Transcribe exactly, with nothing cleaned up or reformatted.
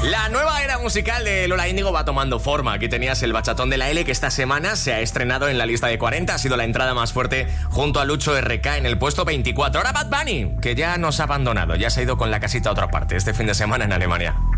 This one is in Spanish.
La nueva era musical de Lola Índigo va tomando forma. Aquí tenías el bachatón de la L, que esta semana se ha estrenado en la lista de cuarenta. Ha sido la entrada más fuerte junto a Lucho R K en el puesto veinticuatro. Ahora Bad Bunny, que ya nos ha abandonado, ya se ha ido con la casita a otra parte este fin de semana en Alemania.